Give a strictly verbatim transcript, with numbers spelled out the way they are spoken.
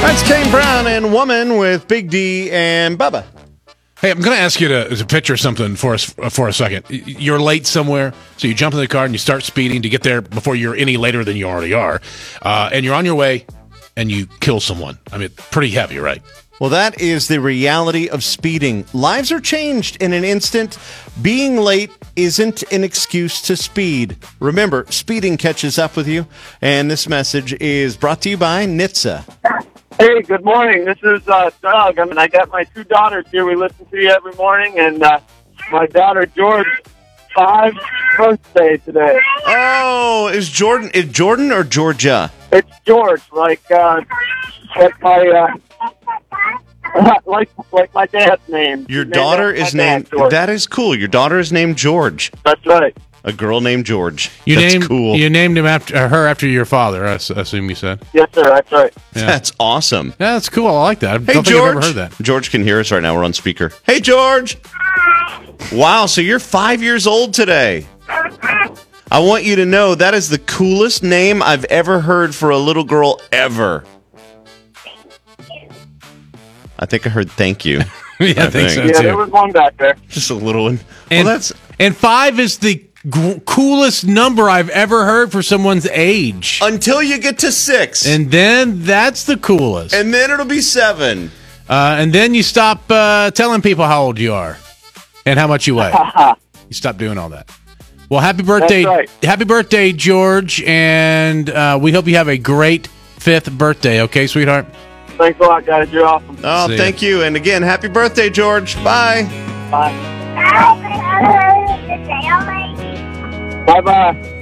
That's Kane Brown and Woman with Big D and Bubba. Hey, I'm going to ask you to, to picture something for us for a second. You're late somewhere, so you jump in the car and you start speeding to get there before you're any later than you already are. Uh, and you're on your way, and you kill someone. I mean, pretty heavy, right? Well, that is the reality of speeding. Lives are changed in an instant. Being late isn't an excuse to speed. Remember, speeding catches up with you. And this message is brought to you by N H T S A. Hey, good morning. This is uh, Doug. I mean, I got my two daughters here. We listen to you every morning, and uh, my daughter George's five birthday today. Oh, is Jordan is Jordan or Georgia? It's George, like uh, like my uh, like like my dad's name. Your Named daughter after is my dad, named. George. That is cool. Your daughter is named George. That's right. A girl named George. You That's named, cool. You named him after uh, her after your father, I s- assume you said. Yes, sir. That's right. Yeah. That's awesome. Yeah, that's cool. I like that. I Hey, don't think George. I've ever heard that. George can hear us right now. We're on speaker. Hey, George. Wow, so you're five years old today. I want you to know that is the coolest name I've ever heard for a little girl ever. I think I heard thank you. Yeah, I think so, Yeah, too. there was one back there. Just a little one. And, well, that's and five is the g- coolest number I've ever heard for someone's age. until you get to six. And then that's the coolest. And then it'll be seven. Uh, and then you stop uh, telling people how old you are and how much you weigh. You stop doing all that. Well, happy birthday, right. happy birthday, George, and uh, we hope you have a great fifth birthday. Okay, sweetheart. Thanks a lot, guys. You're awesome. Oh, See ya. thank you. And again, happy birthday, George. Bye. Bye. Bye bye.